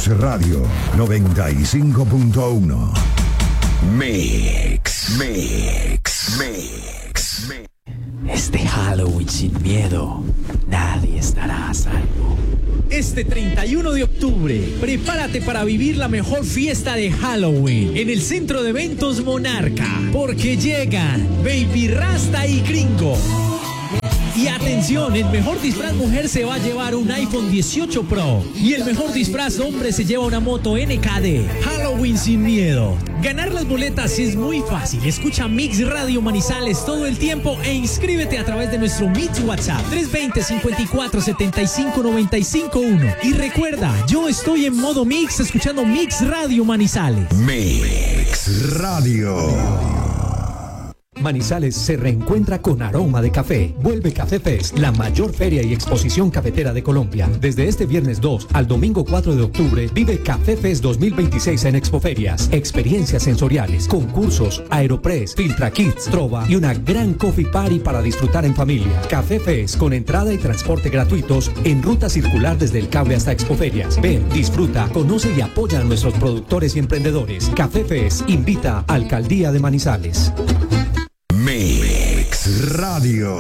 Mix Radio 95.1. Mix. Este Halloween sin miedo, nadie estará a salvo. Este 31 de octubre, prepárate para vivir la mejor fiesta de Halloween en el Centro de Eventos Monarca, porque llegan Baby Rasta y Gringo. Y atención, el mejor disfraz mujer se va a llevar un iPhone 18 Pro y el mejor disfraz hombre se lleva una moto NKD. Halloween sin miedo. Ganar las boletas es muy fácil. Escucha Mix Radio Manizales todo el tiempo e inscríbete a través de nuestro Mix WhatsApp 320-5475-951. Y recuerda, yo estoy en modo Mix escuchando Mix Radio Manizales. Mix Radio. Manizales se reencuentra con aroma de café. Vuelve Café Fest, la mayor feria y exposición cafetera de Colombia. Desde este viernes 2 al domingo 4 de octubre, vive Café Fest 2026 en Expoferias. Experiencias sensoriales, concursos, Aeropress, Filtra Kids, Trova y una gran coffee party para disfrutar en familia. Café Fest con entrada y transporte gratuitos en ruta circular desde el cable hasta Expoferias. Ven, disfruta, conoce y apoya a nuestros productores y emprendedores. Café Fest invita a Alcaldía de Manizales. Mix Radio.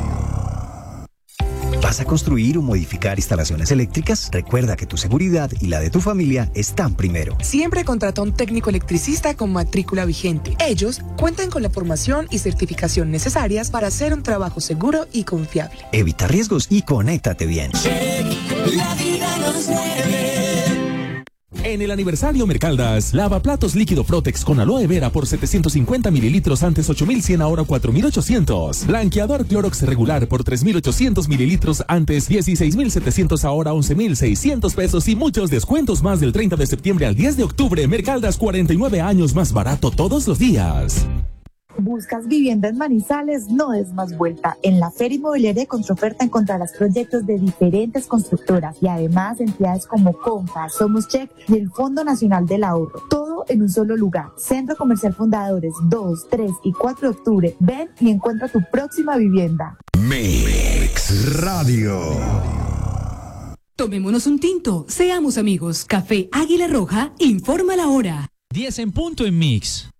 ¿Vas a construir o modificar instalaciones eléctricas? Recuerda que tu seguridad y la de tu familia están primero. Siempre contrata a un técnico electricista con matrícula vigente. Ellos cuentan con la formación y certificación necesarias para hacer un trabajo seguro y confiable. Evita riesgos y conéctate bien. La vida nos mueve. En el aniversario Mercaldas, lavaplatos líquido Protex con aloe vera por 750 mililitros antes 8,100 ahora 4,800. Blanqueador Clorox regular por 3,800 mililitros antes 16,700 ahora 11,600 pesos y muchos descuentos más del 30 de septiembre al 10 de octubre. Mercaldas, 49 años más barato todos los días. ¿Buscas vivienda en Manizales? No des más vuelta. En la Feria Inmobiliaria Contraoferta encontrarás proyectos de diferentes constructoras y además entidades como Compa, Somos Check y el Fondo Nacional del Ahorro. Todo en un solo lugar. Centro Comercial Fundadores 2, 3 y 4 de octubre. Ven y encuentra tu próxima vivienda. Mix Radio. Tomémonos un tinto, seamos amigos. Café Águila Roja informa la hora. 10 en punto en Mix.